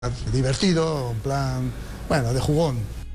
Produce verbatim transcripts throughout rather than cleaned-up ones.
divertido, un plan, bueno, de jugón.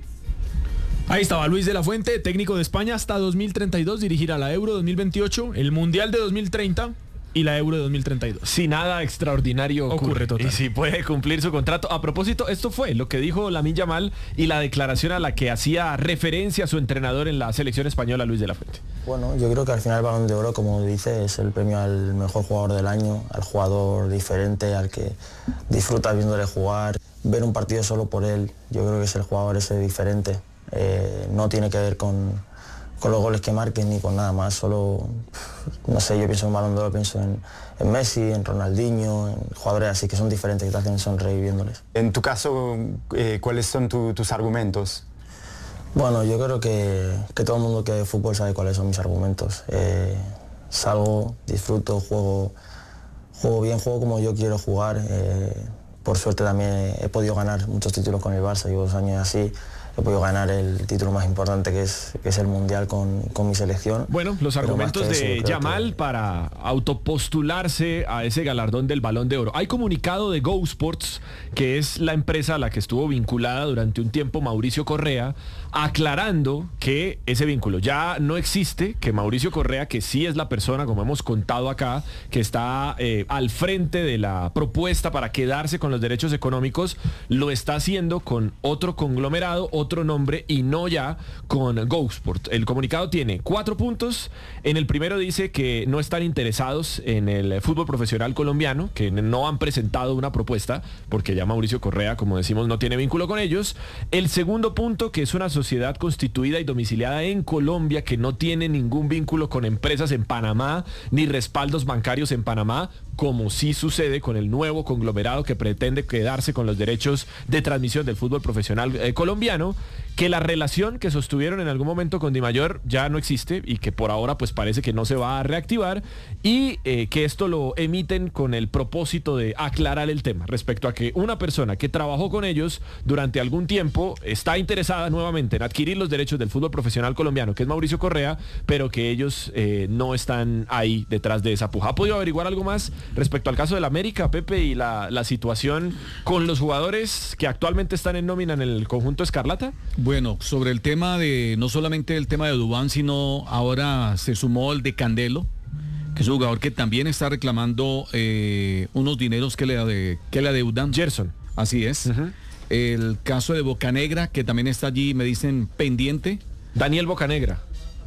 Ahí estaba Luis de la Fuente, técnico de España hasta dos mil treinta y dos, dirigirá la Euro dos mil veintiocho, el Mundial de dos mil treinta y la Euro de dos mil treinta y dos. Si nada extraordinario ocurre, ocurre total. Y si puede cumplir su contrato. A propósito, esto fue lo que dijo Lamine Yamal y la declaración a la que hacía referencia a su entrenador en la selección española, Luis de la Fuente. Bueno, yo creo que al final el Balón de Oro, como dice, es el premio al mejor jugador del año, al jugador diferente, al que disfruta viéndole jugar, ver un partido solo por él. Yo creo que es el jugador ese diferente. Eh, no tiene que ver con, con los goles que marquen ni con nada más, solo, no sé, yo pienso en Balón de Oro, pienso en, en Messi, en Ronaldinho, en jugadores así que son diferentes, que te hacen sonreír viéndoles. En tu caso, eh, ¿cuáles son tu, tus argumentos? Bueno, yo creo que, que todo el mundo que ve fútbol sabe cuáles son mis argumentos. Eh, salgo, disfruto, juego, juego bien, juego como yo quiero jugar. Eh, por suerte también he podido ganar muchos títulos con el Barça, llevo dos años así. He podido ganar el título más importante que es, que es el Mundial con, con mi selección. Bueno, los argumentos de Yamal que... para autopostularse a ese galardón del Balón de Oro. Hay comunicado de Go Sports, que es la empresa a la que estuvo vinculada durante un tiempo Mauricio Correa, aclarando que ese vínculo ya no existe, que Mauricio Correa, que sí es la persona, como hemos contado acá, que está eh, al frente de la propuesta para quedarse con los derechos económicos, lo está haciendo con otro conglomerado, otro nombre y no ya con Go Sport. El comunicado tiene cuatro puntos. En el primero dice que no están interesados en el fútbol profesional colombiano, que no han presentado una propuesta, porque ya Mauricio Correa, como decimos, no tiene vínculo con ellos. El segundo punto, que es una sociedad constituida y domiciliada en Colombia, que no tiene ningún vínculo con empresas en Panamá, ni respaldos bancarios en Panamá, como sí sucede con el nuevo conglomerado que pretende quedarse con los derechos de transmisión del fútbol profesional eh, colombiano, que la relación que sostuvieron en algún momento con Dimayor ya no existe y que por ahora pues parece que no se va a reactivar, y eh, que esto lo emiten con el propósito de aclarar el tema respecto a que una persona que trabajó con ellos durante algún tiempo está interesada nuevamente en adquirir los derechos del fútbol profesional colombiano, que es Mauricio Correa, pero que ellos eh, no están ahí detrás de esa puja. ¿Ha podido averiguar algo más respecto al caso del América, Pepe, y la, la situación con los jugadores que actualmente están en nómina en el conjunto escarlata? Bueno, sobre el tema de, no solamente el tema de Duván, sino ahora se sumó el de Candelo, que es un jugador que también está reclamando eh, unos dineros que le, de, que le adeudan. Gerson. Así es. Uh-huh. El caso de Bocanegra, que también está allí, me dicen, pendiente. Daniel Bocanegra.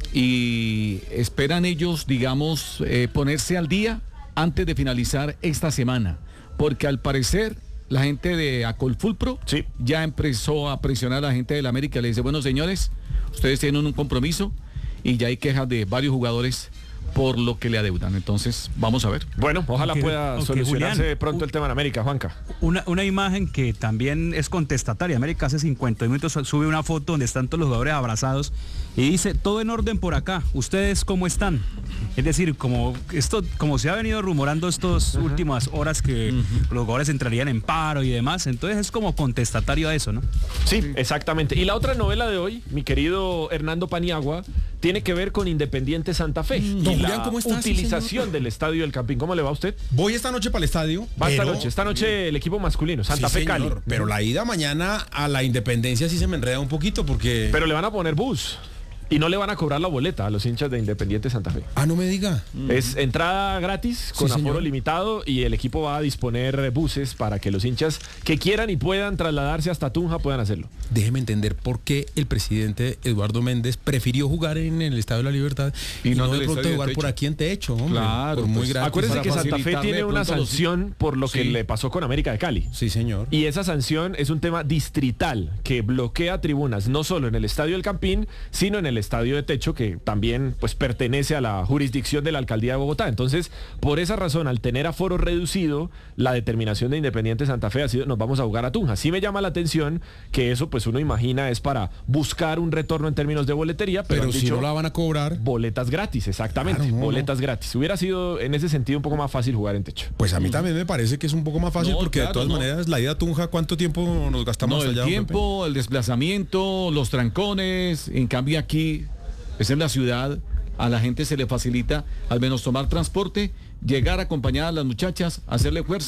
Y esperan ellos, digamos, eh, ponerse al día antes de finalizar esta semana, porque al parecer la gente de Acolfulpro sí. ya empezó a presionar a la gente de la América. Le dice, bueno, señores, ustedes tienen un compromiso, y ya hay quejas de varios jugadores por lo que le adeudan. Entonces, vamos a ver. Bueno, ojalá okay, pueda okay, solucionarse Julián, pronto el tema en América, Juanca. Una, una imagen que también es contestataria. América hace cincuenta minutos sube una foto donde están todos los jugadores abrazados y dice, todo en orden por acá, ¿ustedes cómo están? Es decir, como esto, como se ha venido rumorando estas uh-huh. últimas horas que uh-huh. los jugadores entrarían en paro y demás, entonces es como contestatario a eso, ¿no? Sí, sí, exactamente. Y la otra novela de hoy, mi querido Hernando Paniagua, tiene que ver con Independiente Santa Fe. Mm, y la ¿cómo estás, utilización sí, del estadio del Campín. ¿Cómo le va a usted? Voy esta noche para el estadio. Va pero... esta noche. Esta noche el equipo masculino, Santa sí, Fe señor, Cali. Pero la ida mañana a la Independencia sí se me enreda un poquito porque... Pero le van a poner bus. Y no le van a cobrar la boleta a los hinchas de Independiente Santa Fe. Ah, no me diga. Es entrada gratis, con sí, aforo señor. limitado, y el equipo va a disponer buses para que los hinchas que quieran y puedan trasladarse hasta Tunja puedan hacerlo. Déjeme entender por qué el presidente Eduardo Méndez prefirió jugar en el Estadio de la Libertad y, y no, no de pronto jugar por aquí en techo, hombre. Claro, por muy pues, gratis. Acuérdense que Santa Fe tiene una sanción los... por lo que sí. le pasó con América de Cali. Sí, señor. Y esa sanción es un tema distrital que bloquea tribunas no solo en el Estadio del Campín, sino en el Estadio de Techo, que también pues pertenece a la jurisdicción de la Alcaldía de Bogotá. Entonces, por esa razón, al tener aforo reducido, la determinación de Independiente Santa Fe ha sido, nos vamos a jugar a Tunja. Sí me llama la atención que eso, pues uno imagina, es para buscar un retorno en términos de boletería, pero, pero si dicho, no la van a cobrar. Boletas gratis, exactamente, claro, no, boletas no. gratis. Hubiera sido en ese sentido un poco más fácil jugar en techo. Pues a mí también me parece que es un poco más fácil, no, porque claro, de todas no. maneras, la ida a Tunja, ¿cuánto tiempo nos gastamos no, allá? El tiempo, Pepe? El desplazamiento, los trancones, en cambio aquí... Es en la ciudad, a la gente se le facilita al menos tomar transporte, llegar acompañada a las muchachas, hacerle fuerza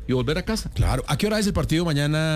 y volver a casa. Claro. ¿A qué hora es el partido mañana?